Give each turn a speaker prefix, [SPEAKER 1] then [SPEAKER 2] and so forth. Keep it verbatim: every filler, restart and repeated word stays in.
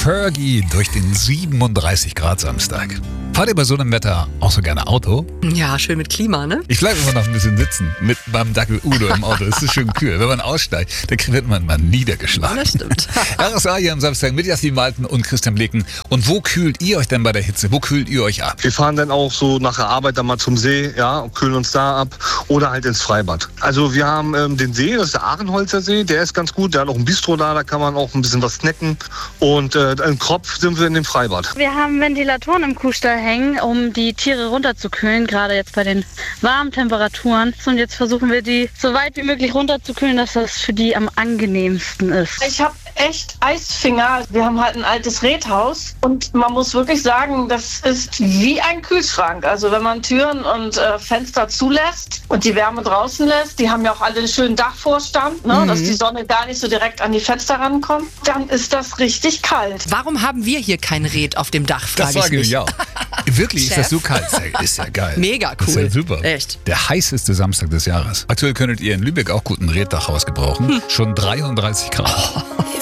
[SPEAKER 1] Fergie durch den siebenunddreißig Grad Samstag. Fahrt ihr bei so einem Wetter auch so gerne Auto?
[SPEAKER 2] Ja, schön mit Klima, ne?
[SPEAKER 1] Ich bleibe immer noch ein bisschen sitzen mit meinem Dackel Udo im Auto. Das ist schön kühl. Wenn man aussteigt, dann wird man mal niedergeschlagen.
[SPEAKER 2] Das stimmt.
[SPEAKER 1] R S A hier am Samstag mit Jasmin Walten und Christian Bleken. Und wo kühlt ihr euch denn bei der Hitze? Wo kühlt ihr euch ab?
[SPEAKER 3] Wir fahren dann auch so nach der Arbeit dann mal zum See, ja, und kühlen uns da ab oder halt ins Freibad. Also wir haben ähm, den See, das ist der Ahrenholzer See, der ist ganz gut. Der hat auch ein Bistro da, da kann man auch ein bisschen was snacken. Und äh, im Kropf sind wir in dem Freibad.
[SPEAKER 4] Wir haben Ventilatoren im Kuhstall hängen, um die Tiere runterzukühlen, gerade jetzt bei den warmen Temperaturen. Und jetzt versuchen wir die so weit wie möglich runterzukühlen, dass das für die am angenehmsten ist.
[SPEAKER 5] Ich habe echt Eisfinger. Wir haben halt ein altes Redhaus und man muss wirklich sagen, das ist wie ein Kühlschrank. Also wenn man Türen und äh, Fenster zulässt und die Wärme draußen lässt, die haben ja auch alle einen schönen Dachvorstand, ne, mhm. dass die Sonne gar nicht so direkt an die Fenster rankommt, dann ist das richtig kalt.
[SPEAKER 2] Warum haben wir hier kein Red auf dem Dach, frage
[SPEAKER 1] Das sage ich auch. Wirklich, ist das so kalt? Ist ja geil.
[SPEAKER 2] Mega cool.
[SPEAKER 1] Das ist ja super.
[SPEAKER 2] Echt.
[SPEAKER 1] Der heißeste Samstag des Jahres. Aktuell könntet ihr in Lübeck auch gut ein Reddachhaus gebrauchen. Hm. Schon dreiunddreißig Grad.